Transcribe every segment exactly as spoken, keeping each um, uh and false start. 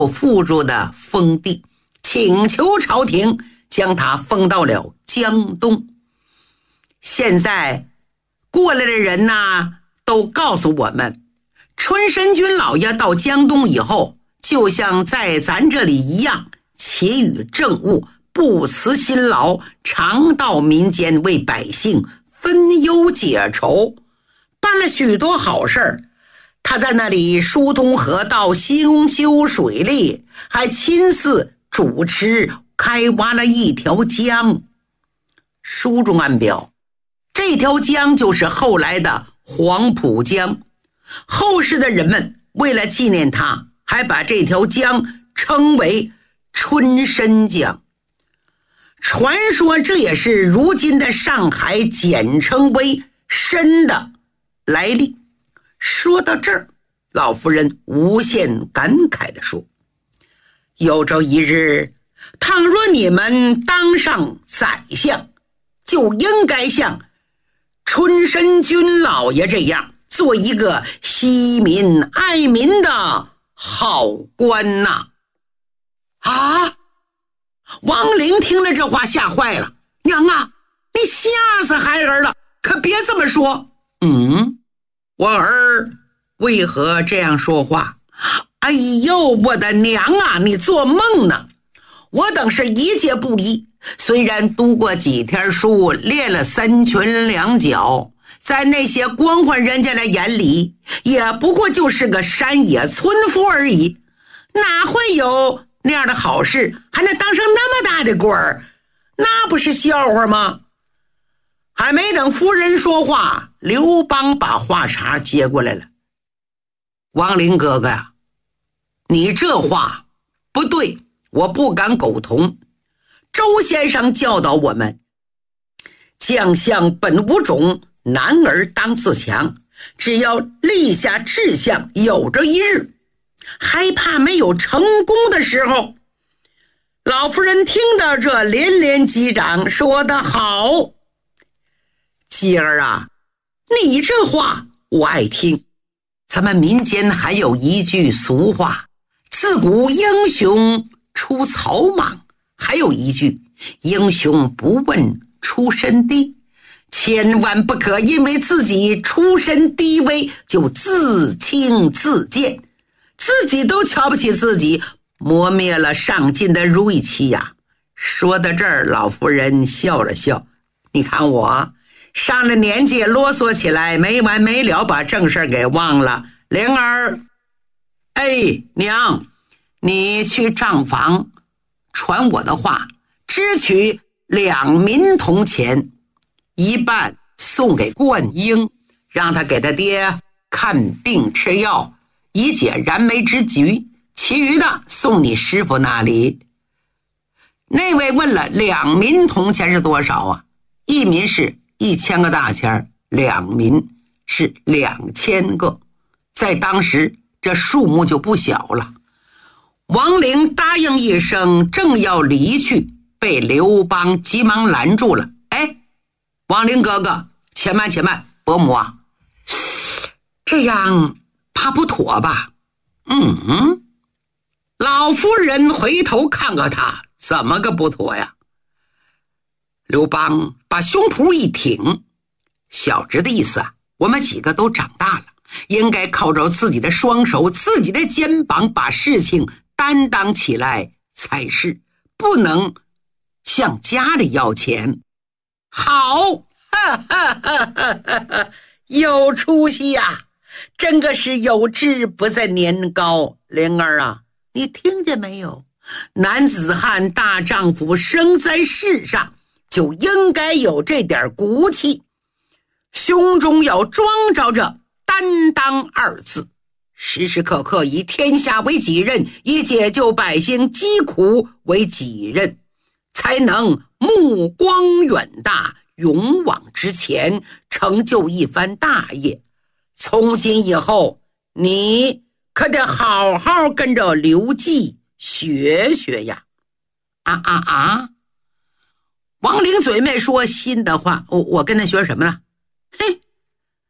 附住的封地，请求朝廷将他封到了江东。现在过来的人呐，都告诉我们，春申君老爷到江东以后，就像在咱这里一样，启予政务，不辞辛劳，常到民间为百姓分忧解愁，办了许多好事儿。他在那里疏通河道，兴修水利，还亲自主持开挖了一条江。书中暗表，这条江就是后来的黄浦江。后世的人们为了纪念他，还把这条江称为春申江。传说这也是如今的上海简称为申的来历。说到这儿，老夫人无限感慨地说，有朝一日，倘若你们当上宰相，就应该像春申君老爷这样，做一个惜民爱民的好官呐！啊！王玲听了这话吓坏了，娘啊，你吓死孩儿了，可别这么说。嗯，我儿为何这样说话？哎呦，我的娘啊，你做梦呢！我等是一介布衣，虽然读过几天书，练了三拳两脚，在那些官宦人家的眼里，也不过就是个山野村夫而已，哪会有那样的好事，还能当上那么大的官儿？那不是笑话吗？还没等夫人说话，刘邦把话茬接过来了。王林哥哥呀，你这话不对，我不敢苟同。周先生教导我们，将相本无种，男儿当自强，只要立下志向，有朝一日还怕没有成功的时候。老夫人听到这连连击掌，说得好。妻儿啊，你这话我爱听。咱们民间还有一句俗话，自古英雄出草莽，还有一句，英雄不问出身低。千万不可因为自己出身低微就自轻自贱，自己都瞧不起自己，磨灭了上进的锐气呀。说到这儿，老夫人笑了笑，你看我上了年纪，啰嗦起来没完没了，把正事给忘了。灵儿，哎，娘，你去账房传我的话，支取两民铜钱，一半送给冠英，让他给他爹看病吃药，以解燃眉之急，其余的送你师傅那里。那位问了，两民铜钱是多少啊？一民是一千个大钱，两民是两千个，在当时这数目就不小了。王陵答应一声，正要离去，被刘邦急忙拦住了。哎，王陵哥哥，且慢且慢，伯母啊，这样怕不妥吧？嗯，老夫人回头看看他，怎么个不妥呀？刘邦把胸脯一挺，小侄的意思啊，我们几个都长大了，应该靠着自己的双手，自己的肩膀，把事情担当起来才是，不能向家里要钱。好，哈哈哈哈哈，有出息呀，真个是有志不在年高。灵儿啊，你听见没有？男子汉大丈夫生在世上，就应该有这点骨气，胸中要装着着担当二字，时时刻刻以天下为己任，以解救百姓疾苦为己任，才能目光远大，勇往直前，成就一番大业。从今以后，你可得好好跟着刘季学学呀！啊啊啊！王玲嘴没说新的话，我我跟他学什么了？嘿，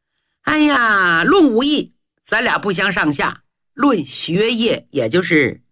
哎呀，论武艺咱俩不相上下，论学业也就是